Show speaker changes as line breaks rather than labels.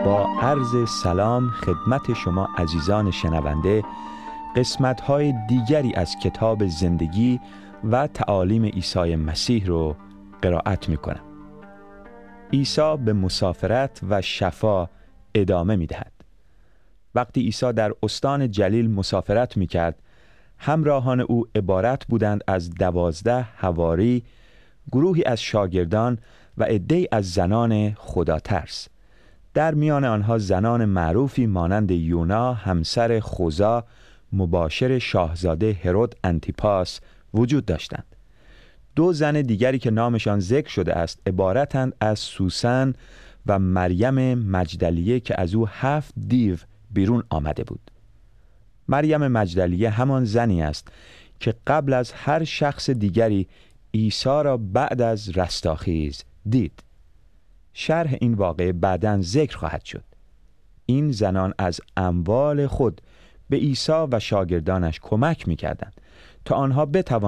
با عرض سلام خدمت شما عزیزان شنونده قسمت‌های دیگری از کتاب زندگی و تعالیم عیسی مسیح رو قرائت می‌کنم. عیسی به مسافرت و شفا ادامه می‌دهد. وقتی عیسی در استان جلیل مسافرت می‌کرد، همراهان او عبارت بودند از 12 حواری، گروهی از شاگردان و عده‌ای از زنان خداترس. در میان آنها زنان معروفی مانند یونا همسر خوزا مباشر شاهزاده هرود انتیپاس وجود داشتند. 2 زن دیگری که نامشان ذکر شده است عبارتند از سوسن و مریم مجدلیه که از او 7 دیو بیرون آمده بود. مریم مجدلیه همان زنی است که قبل از هر شخص دیگری عیسی را بعد از رستاخیز دید. شرح این واقعه بعداً ذکر خواهد شد. این زنان از اموال خود به عیسی و شاگردانش کمک می‌کردند تا آنها بتوانند